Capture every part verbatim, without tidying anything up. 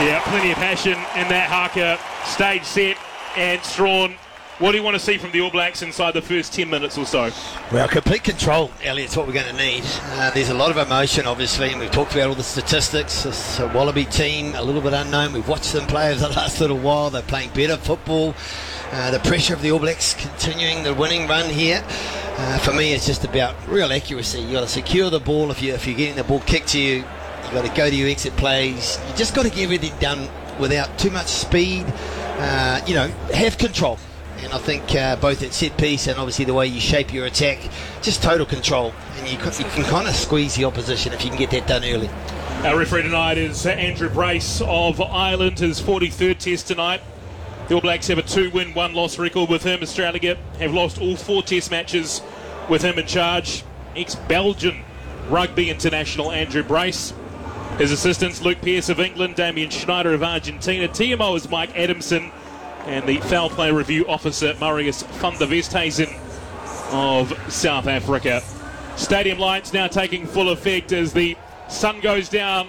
Yeah, plenty of passion in that haka. Stage set and Strawn. What do you want to see from the All Blacks inside the first ten minutes or so? Well, complete control, Elliot's what we're going to need. Uh, there's a lot of emotion, obviously, and we've talked about all the statistics. This uh, Wallaby team, a little bit unknown. We've watched them play over the last little while. They're playing better football. Uh, the pressure of the All Blacks continuing the winning run here. Uh, for me, it's just about real accuracy. You've got to secure the ball. If, you, if you're getting the ball kicked to you, you've got to go to your exit plays. You just got to get everything done without too much speed. Uh, you know, have control. And I think uh, both at set piece and obviously the way you shape your attack, just total control. And you, you can kind of squeeze the opposition if you can get that done early. Our referee tonight is Andrew Brace of Ireland, his forty-third test tonight. The All Blacks have a two-win, one-loss record with him. Australia have lost all four test matches with him in charge. Ex-Belgian rugby international Andrew Brace. His assistants, Luke Pearce of England, Damien Schneider of Argentina. T M O is Mike Adamson. And the foul play review officer, Marius van der Westhuizen of South Africa. Stadium lights now taking full effect as the sun goes down.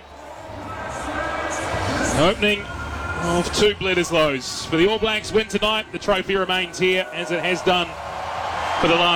Opening of two Bledisloes. For the All Blacks win tonight, the trophy remains here as it has done for the last